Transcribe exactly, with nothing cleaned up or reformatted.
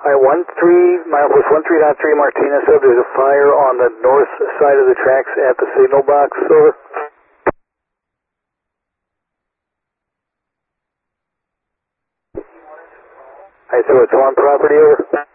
Hi, one three, milepost one three dot three Martinez, so there's a fire on the north side of the tracks at the signal box, over. Hi, so it's on property, over.